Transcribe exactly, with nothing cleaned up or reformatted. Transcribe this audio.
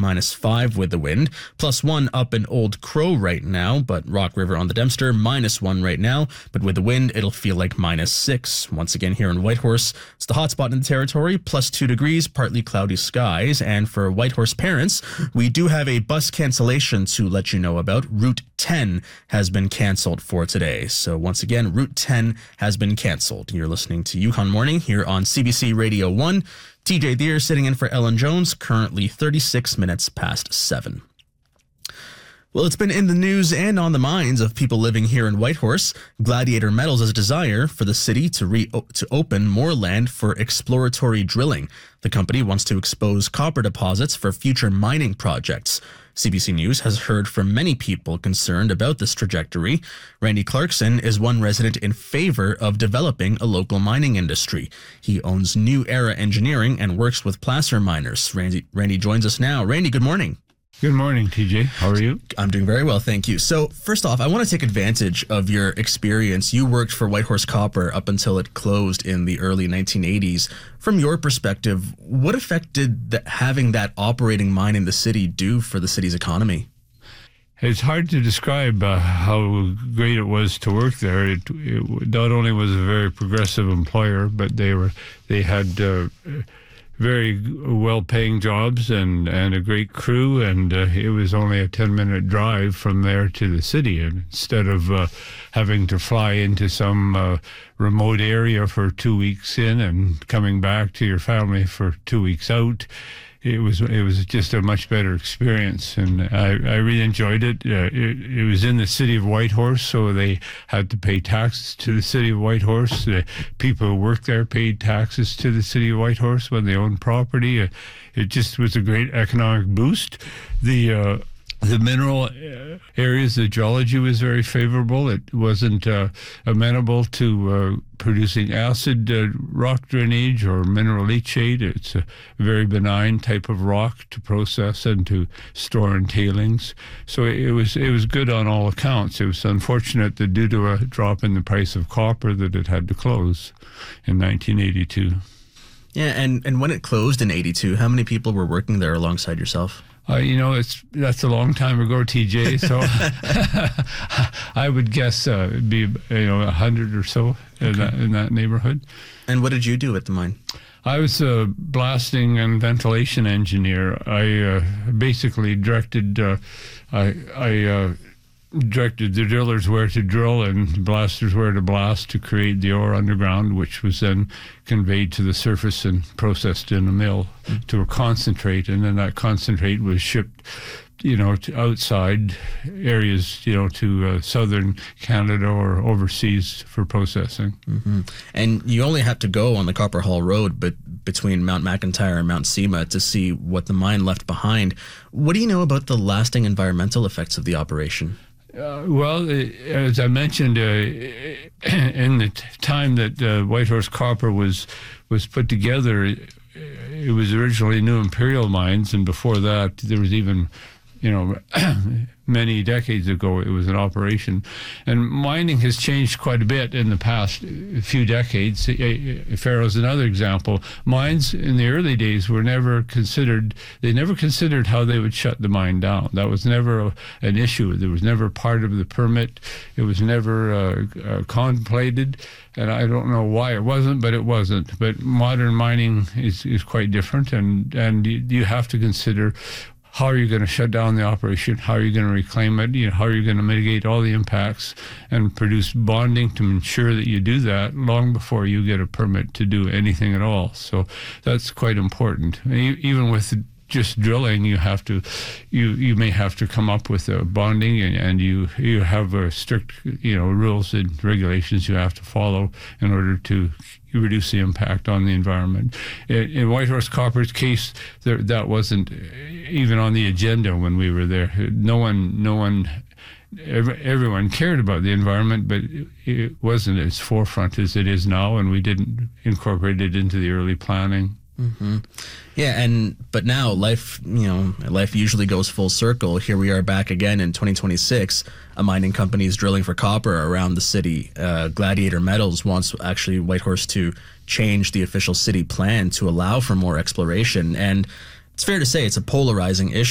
minus five with the wind, plus one up in Old Crow right now, but Rock River on the Dempster, minus one right now, but with the wind, it'll feel like minus six. Once again, here in Whitehorse, it's the hot spot in the territory, plus two degrees, partly cloudy skies, and for Whitehorse parents, we do have a bus cancellation to let you know about. Route ten has been canceled for today. So once again, Route ten has been canceled. You're listening to Yukon Morning here on C B C Radio one. T J Deere sitting in for Ellen Jones, currently thirty-six minutes past seven. Well, it's been in the news and on the minds of people living here in Whitehorse. Gladiator Metals has a desire for the city to re- to open more land for exploratory drilling. The company wants to expose copper deposits for future mining projects. C B C News has heard from many people concerned about this trajectory. Randy Clarkson is one resident in favor of developing a local mining industry. He owns New Era Engineering and works with placer miners. Randy, Randy joins us now. Randy, good morning. Good morning, T J. How are you? I'm doing very well, thank you. So first off, I want to take advantage of your experience. You worked for Whitehorse Copper up until it closed in the early nineteen eighties. From your perspective, what effect did the, having that operating mine in the city do for the city's economy? It's hard to describe uh, how great it was to work there. It, it not only was a very progressive employer, but they were they had uh, very well-paying jobs and, and a great crew, and uh, it was only a ten-minute drive from there to the city. And instead of uh, having to fly into some uh, remote area for two weeks in and coming back to your family for two weeks out, it was it was just a much better experience, and I, I really enjoyed it. Uh, it. It was in the city of Whitehorse, so they had to pay taxes to the city of Whitehorse. The people who worked there paid taxes to the city of Whitehorse when they owned property. Uh, it just was a great economic boost. The uh, The mineral areas, the geology was very favorable. It wasn't uh, amenable to uh, producing acid uh, rock drainage or mineral leachate. It's a very benign type of rock to process and to store in tailings. So it was it was good on all accounts. It was unfortunate that due to a drop in the price of copper that it had to close in nineteen eighty-two. Yeah, and, and when it closed in eighty-two, how many people were working there alongside yourself? Uh, you know, it's that's a long time ago, T J. So I would guess uh, it'd be you know a hundred or so in, okay. that, in that neighborhood. And what did you do at the mine? I was a blasting and ventilation engineer. I uh, basically directed. Uh, I I. Uh, directed the drillers where to drill and blasters where to blast to create the ore underground, which was then conveyed to the surface and processed in a mill mm. to a concentrate, and then that concentrate was shipped, you know, to outside areas, you know, to uh, southern Canada or overseas for processing. Mm-hmm. And you only have to go on the Copper Hall Road, but between Mount McIntyre and Mount Sema to see what the mine left behind. What do you know about the lasting environmental effects of the operation? Uh, well, as I mentioned, uh, in the t- time that uh, Whitehorse Copper was was put together, it was originally New Imperial Mines, and before that, there was even, you know, many decades ago, it was an operation. And mining has changed quite a bit in the past few decades. Faro is another example. Mines in the early days were never considered, they never considered how they would shut the mine down. That was never a, an issue. There was never part of the permit. It was never uh, uh, contemplated. And I don't know why it wasn't, but it wasn't. But modern mining is, is quite different, and, and you, you have to consider how are you going to shut down the operation? How are you going to reclaim it? You know, how are you going to mitigate all the impacts and produce bonding to ensure that you do that long before you get a permit to do anything at all? So that's quite important. Even with just drilling, you have to, you you may have to come up with a bonding, and, and you you have a strict, you know, rules and regulations you have to follow in order to reduce the impact on the environment. In, in Whitehorse Copper's case, there, that wasn't even on the agenda when we were there. No one, no one. Everyone cared about the environment, but it wasn't as forefront as it is now, and we didn't incorporate it into the early planning. Mm-hmm. Yeah, and but now life, you know, life usually goes full circle. Here we are back again in twenty twenty-six. A mining company is drilling for copper around the city. Uh, Gladiator Metals wants actually Whitehorse to change the official city plan to allow for more exploration, and it's fair to say it's a polarizing issue.